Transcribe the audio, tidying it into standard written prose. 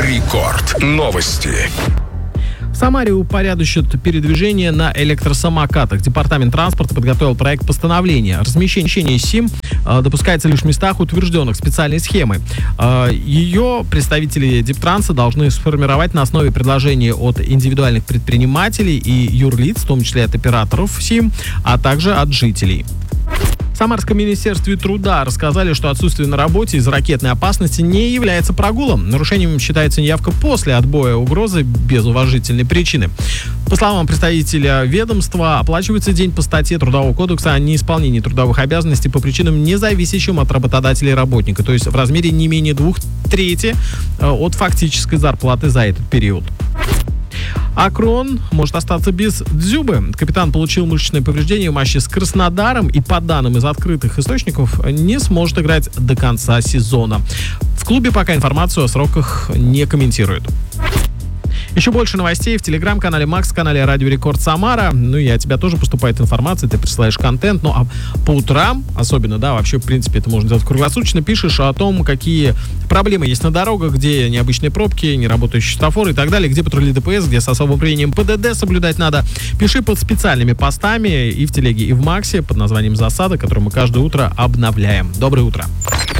Рекорд. Новости. В Самаре упорядочат передвижение на электросамокатах. Департамент транспорта подготовил проект постановления. Размещение СИМ допускается лишь в местах, утвержденных специальной схемой. Ее представители Дептранса должны сформировать на основе предложений от индивидуальных предпринимателей и юрлиц, в том числе от операторов СИМ, а также от жителей. В Самарском министерстве труда рассказали, что отсутствие на работе из-за ракетной опасности не является прогулом. Нарушением считается неявка после отбоя угрозы без уважительной причины. По словам представителя ведомства, оплачивается день по статье Трудового кодекса о неисполнении трудовых обязанностей по причинам, не зависящим от работодателя и работника, то есть в размере не менее 2/3 от фактической зарплаты за этот период. Акрон может остаться без Дзюбы. Капитан получил мышечное повреждение в матче с Краснодаром и, по данным из открытых источников, не сможет играть до конца сезона. В клубе пока информацию о сроках не комментируют. Еще больше новостей в телеграм-канале Макс, канале Радио Рекорд Самара. Ну и от тебя тоже поступает информация, ты присылаешь контент. Ну а по утрам, особенно, да, вообще, в принципе, это можно делать круглосуточно, пишешь о том, какие проблемы есть на дорогах, где необычные пробки, неработающие светофоры и так далее, где патрули ДПС, где с особым рвением ПДД соблюдать надо. Пиши под специальными постами и в телеге, и в Максе под названием «Засада», который мы каждое утро обновляем. Доброе утро.